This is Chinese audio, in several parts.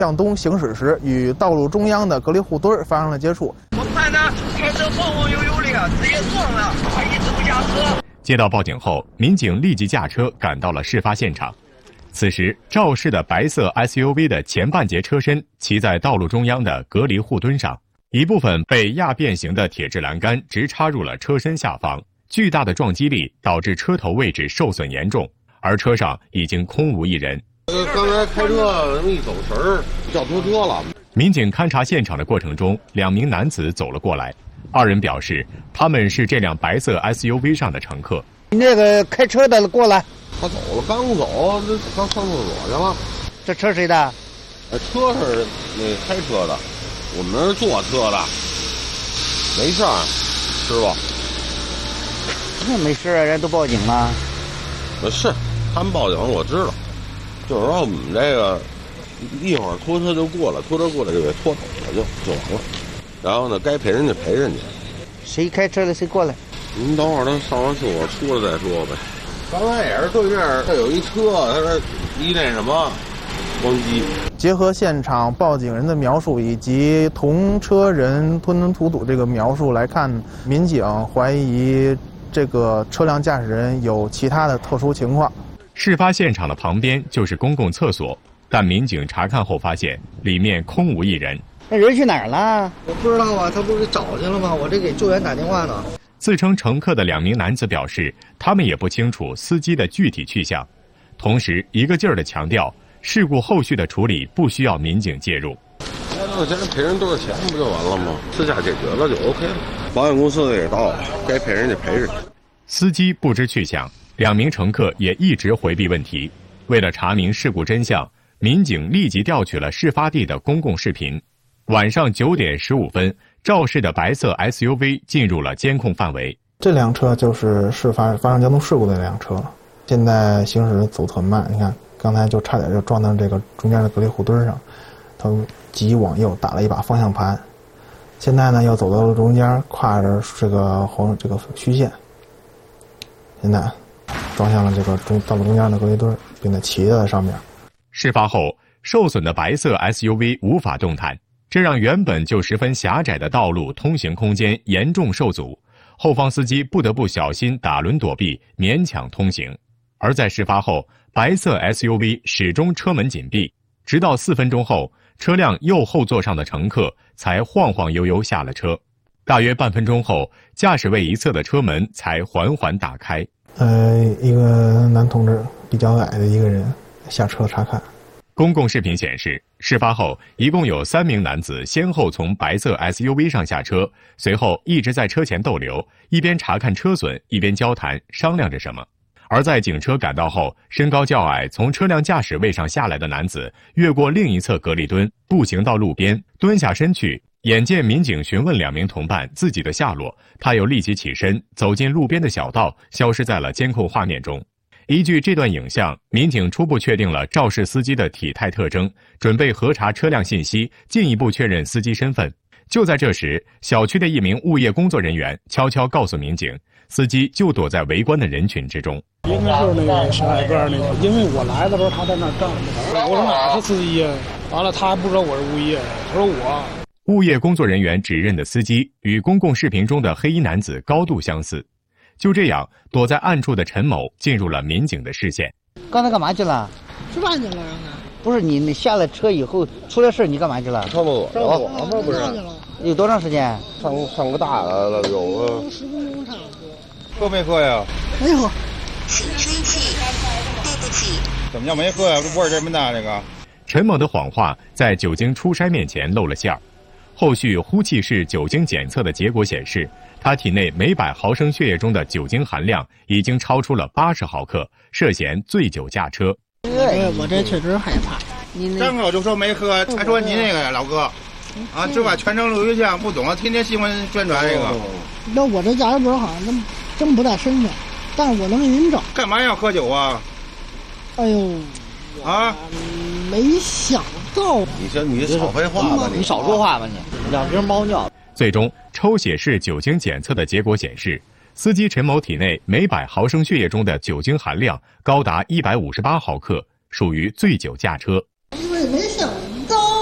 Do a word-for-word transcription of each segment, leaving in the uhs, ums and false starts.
向东行驶时，与道路中央的隔离护墩发生了接触。 我看他开车晃晃悠悠的，直接撞了，还一直不下车。 接到报警后，民警立即驾车赶到了事发现场。此时，肇事的白色 S U V 的前半截车身骑在道路中央的隔离护墩上，一部分被压变形的铁质栏杆直插入了车身下方，巨大的撞击力导致车头位置受损严重，而车上已经空无一人。 刚才开车一走神儿，叫拖车了。 民警勘察现场的过程中，两名男子走了过来，二人表示他们是这辆白色 S U V 上的乘客。 那个开车的过来， 他走了，刚走，这刚上厕所去了。 这车谁的？ 呃，车是那开车的，我们是坐车的，没事儿，师傅。 那没事啊，人都报警了。 呃，是，他们报警我知道，就是说我们这个一会儿拖车就过来，拖车过来就给拖走了，就就完了。然后呢，该赔人家赔人家。 谁开车的谁过来？ 您等会儿他上完厕所出来再说呗。刚才也是对面他有一车，他说一那什么咣叽。 结合现场报警人的描述以及同车人吞吞吐吐这个描述来看，民警怀疑这个车辆驾驶人有其他的特殊情况。 事发现场的旁边就是公共厕所，但民警查看后发现里面空无一人。 那人去哪儿了？ 我不知道啊，他不是找去了吗？我这给救援打电话呢。 自称乘客的两名男子表示，他们也不清楚司机的具体去向，同时一个劲儿地强调，事故后续的处理不需要民警介入。 那咱赔人多少钱不就完了吗？私下解决了就 OK 了。保险公司的也到了，该赔人家赔人家。 司机不知去向，两名乘客也一直回避问题。为了查明事故真相，民警立即调取了事发地的公共视频。晚上九点十五分，肇事的白色 S U V 进入了监控范围。 这辆车就是事发发生交通事故的那辆车，现在行驶走特慢，你看刚才就差点就撞到这个中间的隔离护墩上，他急往右打了一把方向盘，现在呢又走到了中间，跨着这个黄这个虚线，现在撞向了这个中道路中间的隔离墩，并且骑在上面。 事发后，受损的白色 S U V 无法动弹，这让原本就十分狭窄的道路通行空间严重受阻，后方司机不得不小心打轮躲避，勉强通行。而在事发后，白色 S U V 始终车门紧闭，直到四分钟后，车辆右后座上的乘客才晃晃悠悠下了车。大约半分钟后，驾驶位一侧的车门才缓缓打开。 呃，一个男同志，比较矮的一个人下车查看。 公共视频显示，事发后一共有三名男子先后从白色 S U V 上下车，随后一直在车前逗留，一边查看车损，一边交谈商量着什么。而在警车赶到后，身高较矮从车辆驾驶位上下来的男子越过另一侧隔离墩，步行到路边，蹲下身去。眼见民警询问两名同伴自己的下落，他又立即起身走进路边的小道，消失在了监控画面中。依据这段影像，民警初步确定了肇事司机的体态特征，准备核查车辆信息，进一步确认司机身份。就在这时，小区的一名物业工作人员悄悄告诉民警，司机就躲在围观的人群之中。 应该是那个小矮个那个，因为我来的时候他在那站着，我说哪是司机呀？完了他还不知道我是物业，他说我。 物业工作人员指认的司机与公共视频中的黑衣男子高度相似。就这样，躲在暗处的陈某进入了民警的视线。 刚才干嘛去了？ 吃饭去了。 不是你，你下了车以后出了事，你干嘛去了？ 上厕所上厕所吗？不是。 有多长时间？ 上上个大的了，有个十分钟差不多。 喝没喝呀？ 没喝。 请吹气，对不起。 怎么叫没喝呀？味儿这么大，这个。 陈某的谎话在酒精初筛面前露了馅儿。后续呼气式酒精检测的结果显示，他体内每百毫升血液中的酒精含量已经超出了八十毫克，涉嫌醉酒驾车。 我我这确实害怕。 你张口就说没喝，还说你那个呀，老哥，啊，这把全程录音像不懂，天天新闻宣传这个。 那我这驾驶本好像真真不在身上，但是我能给您找。 干嘛要喝酒啊？ 哎呦， 啊， 没想到。 你这你少废话吧， 你少说话吧你。两瓶猫尿。 最终，抽血式酒精检测的结果显示，司机陈某体内每百毫升血液中的酒精含量高达一百五十八毫克，属于醉酒驾车。 因为没想到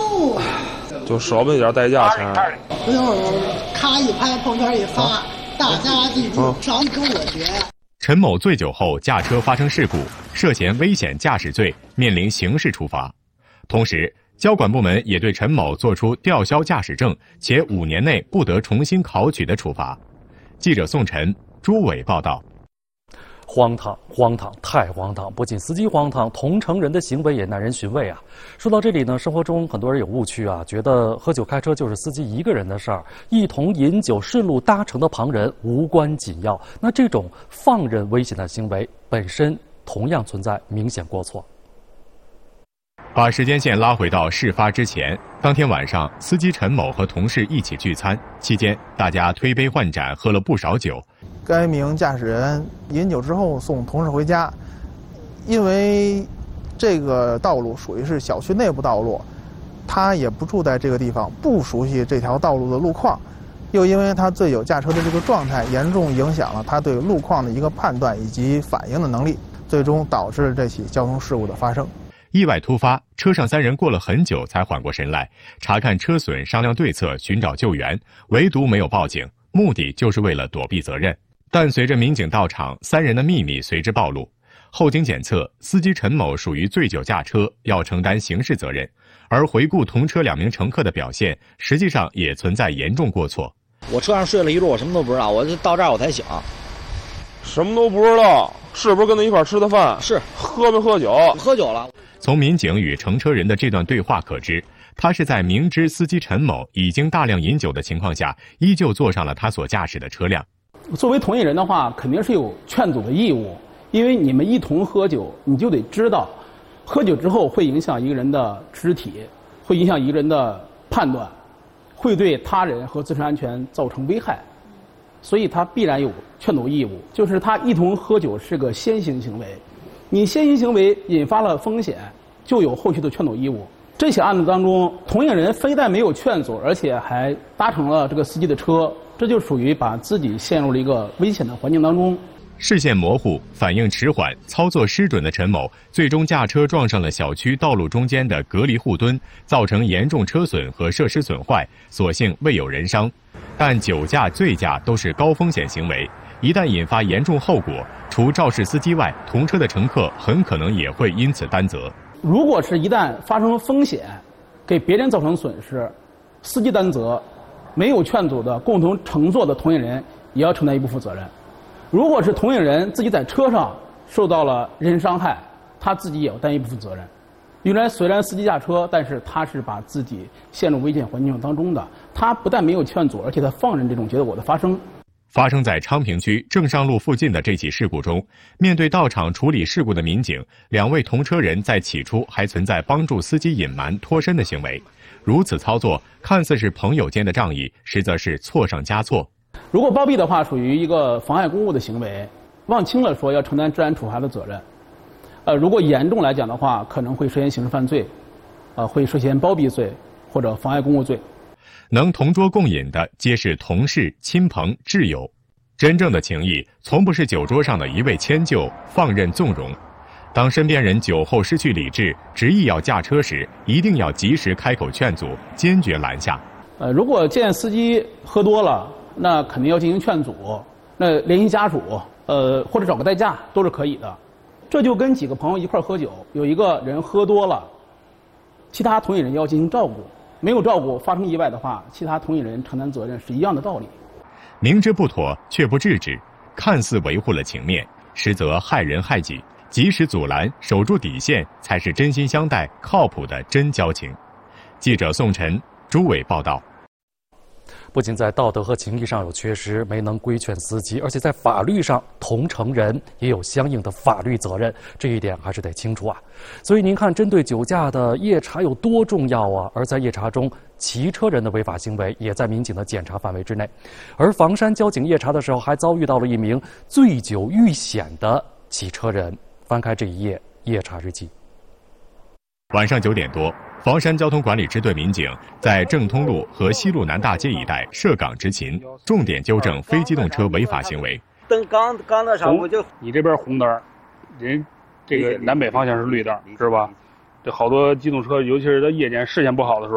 就少赔点代驾钱。 回头咔一拍，朋友圈一发，大家记住，少跟我学。 陈某醉酒后驾车发生事故，涉嫌危险驾驶罪，面临刑事处罚。同时，交管部门也对陈某作出吊销驾驶证，且五年内不得重新考取的处罚。记者宋晨、朱伟报道。 荒唐，荒唐，太荒唐！不仅司机荒唐，同乘人的行为也耐人寻味啊。说到这里呢，生活中很多人有误区啊，觉得喝酒开车就是司机一个人的事儿，一同饮酒顺路搭乘的旁人无关紧要。那这种放任危险的行为本身同样存在明显过错。 把时间线拉回到事发之前，当天晚上，司机陈某和同事一起聚餐，期间大家推杯换盏，喝了不少酒。 该名驾驶人饮酒之后送同事回家，因为这个道路属于是小区内部道路，他也不住在这个地方，不熟悉这条道路的路况，又因为他醉酒驾车的这个状态，严重影响了他对路况的一个判断以及反应的能力，最终导致了这起交通事故的发生。 意外突发，车上三人过了很久才缓过神来，查看车损，商量对策，寻找救援，唯独没有报警，目的就是为了躲避责任。但随着民警到场，三人的秘密随之暴露。后经检测，司机陈某属于醉酒驾车，要承担刑事责任。而回顾同车两名乘客的表现，实际上也存在严重过错。 我车上睡了一路，我什么都不知道，我就到这儿我才醒。 什么都不知道，是不是跟他一块吃的饭？ 是。 喝没喝酒？ 喝酒了。 从民警与乘车人的这段对话可知，他是在明知司机陈某已经大量饮酒的情况下，依旧坐上了他所驾驶的车辆。 作为同意人的话，肯定是有劝阻的义务，因为你们一同喝酒，你就得知道，喝酒之后会影响一个人的肢体，会影响一个人的判断，会对他人和自身安全造成危害，所以他必然有劝阻义务。就是他一同喝酒是个先行行为，你先行行为引发了风险，就有后续的劝阻义务。这起案子当中，同意人非但没有劝阻，而且还搭乘了这个司机的车，这就属于把自己陷入了一个危险的环境当中。 视线模糊、反应迟缓、操作失准的陈某，最终驾车撞上了小区道路中间的隔离护墩，造成严重车损和设施损坏，所幸未有人伤。但酒驾、醉驾都是高风险行为，一旦引发严重后果，除肇事司机外，同车的乘客很可能也会因此担责。 如果是一旦发生风险，给别人造成损失，司机担责，没有劝阻的共同乘坐的同行人也要承担一部分责任。如果是同行人自己在车上受到了人身伤害，他自己也要担一部分责任。原来虽然司机驾车，但是他是把自己陷入危险环境当中的，他不但没有劝阻，而且他放任这种结果的发生。 发生在昌平区正上路附近的这起事故中，面对到场处理事故的民警，两位同车人在起初还存在帮助司机隐瞒脱身的行为。如此操作看似是朋友间的仗义，实则是错上加错。 如果包庇的话，属于一个妨碍公务的行为，往轻了说要承担治安处罚的责任。呃，如果严重来讲的话，可能会涉嫌刑事犯罪，呃，会涉嫌包庇罪或者妨碍公务罪。 能同桌共饮的皆是同事、亲朋、挚友，真正的情谊从不是酒桌上的一味迁就、放任纵容。当身边人酒后失去理智，执意要驾车时，一定要及时开口劝阻，坚决拦下。 呃，如果见司机喝多了，那肯定要进行劝阻，那联系家属，呃，或者找个代驾都是可以的。这就跟几个朋友一块喝酒，有一个人喝多了，其他同饮人要进行照顾。没有照顾，发生意外的话，其他同饮人承担责任是一样的道理。 明知不妥却不制止，看似维护了情面，实则害人害己。及时阻拦，守住底线，才是真心相待、靠谱的真交情。记者宋晨、朱伟报道。 不仅在道德和情义上有缺失，没能规劝司机，而且在法律上，同乘人也有相应的法律责任，这一点还是得清楚啊。所以您看，针对酒驾的夜查有多重要啊？而在夜查中，骑车人的违法行为也在民警的检查范围之内。而房山交警夜查的时候，还遭遇到了一名醉酒遇险的骑车人。翻开这一页夜查日记。 晚上九点多，房山交通管理支队民警在正通路和西路南大街一带设岗执勤，重点纠正非机动车违法行为。 灯刚刚到上午就， 你这边红灯，人这个南北方向是绿灯，是吧？这好多机动车，尤其是在夜间视线不好的时